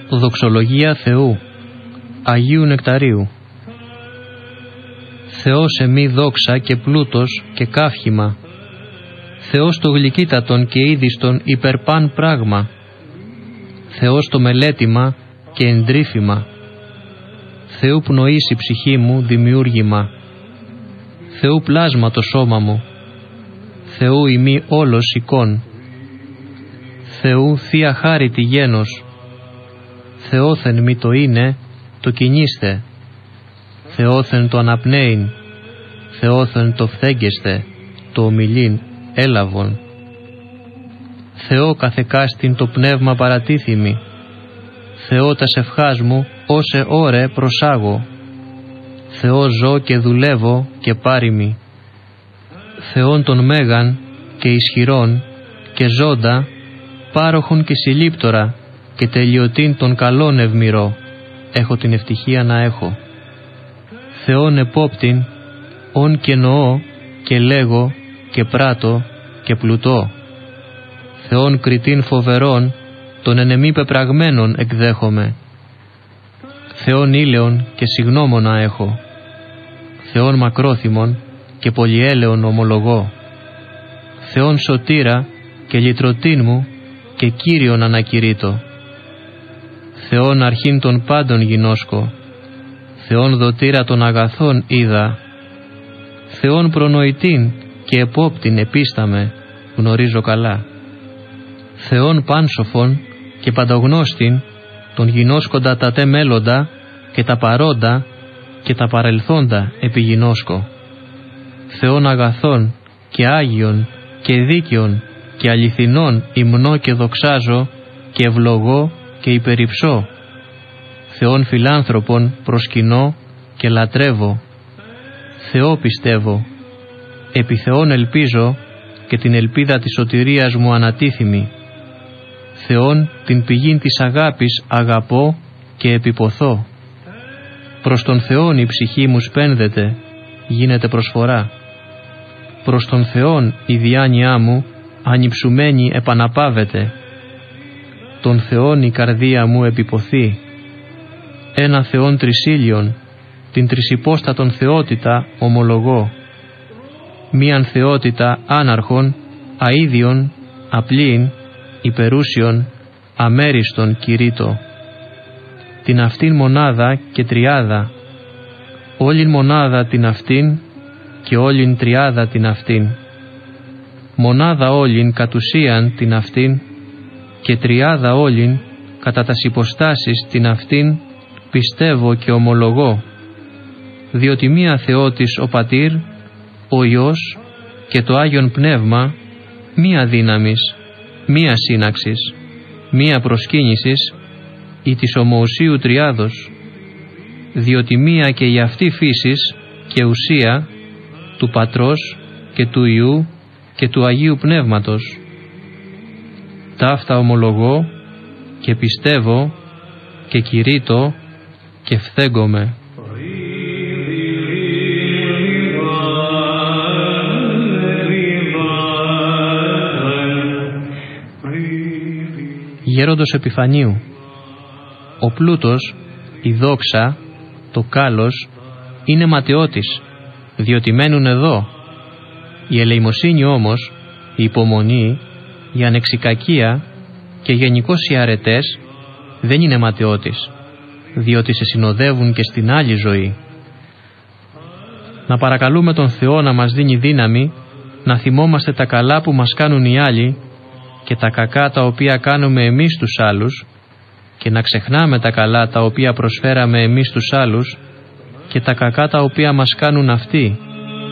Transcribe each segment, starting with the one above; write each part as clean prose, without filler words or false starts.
Δοξολογία Θεού, Αγίου Νεκταρίου. Θεός εμεί δόξα και πλούτος και καύχημα, Θεός το γλυκύτατον και είδιστον υπερπάν πράγμα, Θεός το μελέτημα και εντρίφημα, Θεού πνοής η ψυχή μου δημιούργημα, Θεού πλάσμα το σώμα μου, Θεού ημί όλος εικόν, Θεού θεία χάρητη γένος, Θεόθεν μη το είναι το κινήστε, Θεόθεν το αναπνέειν, Θεόθεν το φθέγγεστε, το ομιλήν έλαβον. Θεό καθεκάστην το πνεύμα παρατίθημη, Θεό τας ευχάς μου όσε ώρε προσάγω, Θεό ζω και δουλεύω και πάρημι, Θεόν των μέγαν και ισχυρών και ζώντα, πάροχον και συλλήπτορα και τελειωτήν των καλών ευμυρώ, έχω την ευτυχία να έχω. Θεόν επόπτην, ον και νοώ και λέγω και πράττω και πλουτώ. Θεόν κριτήν φοβερών, των ενεμή πεπραγμένων εκδέχομαι. Θεόν ήλαιον και συγνώμονα έχω. Θεόν μακρόθυμον και πολυέλεον ομολογώ. Θεόν σωτήρα και λυτρωτήν μου και Κύριον ανακηρύττω. Θεόν αρχήν των πάντων γινώσκω, Θεόν δοτήρα των αγαθών είδα, Θεόν προνοητήν και επόπτην επίσταμε, γνωρίζω καλά. Θεόν πάνσοφον και παντογνώστην, τον γινώσκοντα τα τε μέλλοντα και τα παρόντα και τα παρελθόντα επιγινώσκω. Θεόν αγαθών και άγιον και δίκαιον και αληθινών υμνώ και δοξάζω και ευλογώ και υπερυψώ. Θεόν φιλάνθρωπον προσκυνώ και λατρεύω. Θεό πιστεύω, επί Θεόν ελπίζω και την ελπίδα της σωτηρίας μου ανατίθιμη. Θεόν την πηγήν της αγάπης αγαπώ και επιποθώ. Προς τον Θεόν η ψυχή μου σπένδεται, γίνεται προσφορά. Προς τον Θεόν η διάνοιά μου ανυψουμένη επαναπάβεται. Τον Θεόν η καρδία μου επιποθεί. Ένα Θεόν τρισίλιον, την τρισυπόστατον θεότητα ομολογώ. Μίαν θεότητα άναρχον, αΐδιον, απλήν, υπερούσιον, αμέριστον κηρύττω. Την αυτήν μονάδα και τριάδα, όλην μονάδα την αυτήν και όλην τριάδα την αυτήν. Μονάδα όλην κατ' ουσίαν την αυτήν και τριάδα όλην κατά τας υποστάσεις την αυτήν πιστεύω και ομολογώ, διότι μία Θεότης ο Πατήρ, ο Υιός και το Άγιον Πνεύμα, μία δύναμης, μία σύναξης, μία προσκύνησης ή της ομοουσίου τριάδος, διότι μία και η αυτή φύσης και ουσία του Πατρός και του Υιού και του Αγίου Πνεύματος. Ταύτα ομολογώ και πιστεύω και κηρύττω και φθέγγομαι. Γέροντος Επιφανίου. Ο πλούτος, η δόξα, το κάλος είναι ματαιότης, διότι μένουν εδώ. Η ελεημοσύνη όμως, η υπομονή, η ανεξικακία και γενικώς οι αρετές δεν είναι ματαιότης, διότι σε συνοδεύουν και στην άλλη ζωή. Να παρακαλούμε τον Θεό να μας δίνει δύναμη να θυμόμαστε τα καλά που μας κάνουν οι άλλοι και τα κακά τα οποία κάνουμε εμείς τους άλλους και να ξεχνάμε τα καλά τα οποία προσφέραμε εμείς τους άλλους και τα κακά τα οποία μας κάνουν αυτοί.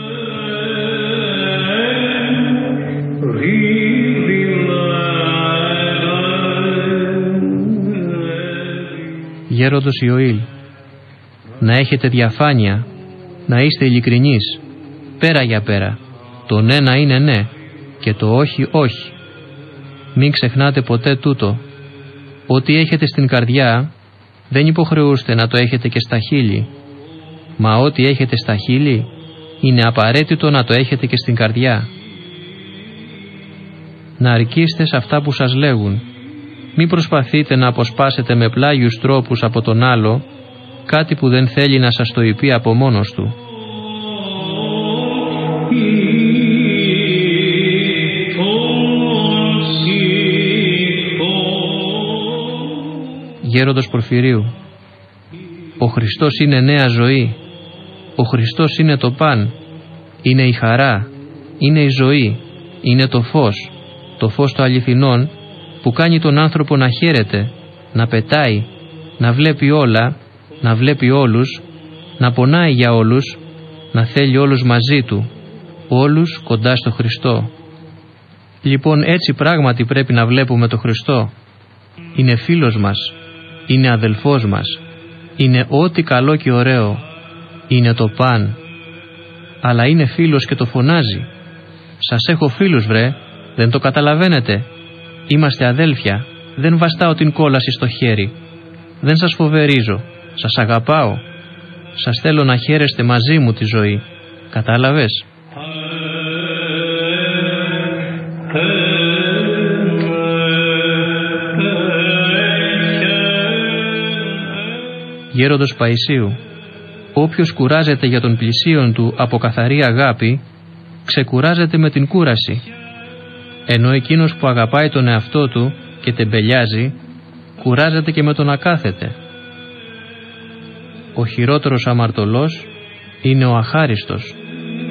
Γέροντος Ιωήλ. Να έχετε διαφάνεια, να είστε ειλικρινείς, πέρα για πέρα, το ναι να είναι ναι και το όχι όχι. Μην ξεχνάτε ποτέ τούτο. Ό,τι έχετε στην καρδιά δεν υποχρεούστε να το έχετε και στα χείλη, μα ό,τι έχετε στα χείλη είναι απαραίτητο να το έχετε και στην καρδιά. Να αρκείστε σε αυτά που σας λέγουν, Μη προσπαθείτε να αποσπάσετε με πλάγιους τρόπους από τον άλλο κάτι που δεν θέλει να σας το είπε από μόνος του. Γέροντος Πορφυρίου, ο Χριστός είναι νέα ζωή, ο Χριστός είναι το παν, είναι η χαρά, είναι η ζωή, είναι το φως το αληθινόν που κάνει τον άνθρωπο να χαίρεται, να πετάει, να βλέπει όλα, να βλέπει όλους, να πονάει για όλους, να θέλει όλους μαζί του, όλους κοντά στο Χριστό. Λοιπόν, έτσι πράγματι πρέπει να βλέπουμε το Χριστό. Είναι φίλος μας, είναι αδελφός μας, είναι ό,τι καλό και ωραίο, είναι το παν, αλλά είναι φίλος και το φωνάζει. Σας έχω φίλους βρε, δεν το καταλαβαίνετε? Είμαστε αδέλφια, δεν βαστάω την κόλαση στο χέρι, δεν σας φοβερίζω, σας αγαπάω, σας θέλω να χαίρεστε μαζί μου τη ζωή, κατάλαβες? Γέροντος Παϊσίου, όποιος κουράζεται για τον πλησίον του από καθαρή αγάπη, ξεκουράζεται με την κούραση, ενώ εκείνος που αγαπάει τον εαυτό του και τεμπελιάζει, κουράζεται και με το να κάθεται. Ο χειρότερος αμαρτωλός είναι ο αχάριστος.